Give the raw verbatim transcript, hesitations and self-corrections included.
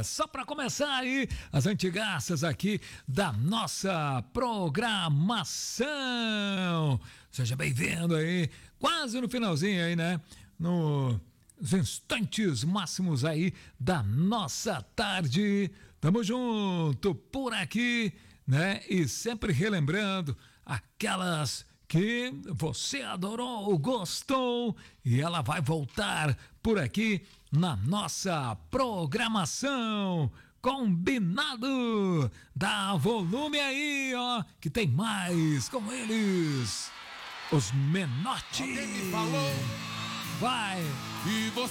Só para começar aí, as antigaças aqui da nossa programação. Seja bem-vindo aí, quase no finalzinho aí, né? No... Os instantes máximos aí da nossa tarde. Tamo junto por aqui, né? E sempre relembrando aquelas que você adorou, gostou, e ela vai voltar por aqui na nossa programação. Combinado? Dá volume aí, ó, que tem mais com eles. Os Menotti. Alguém me falou. Vai. E você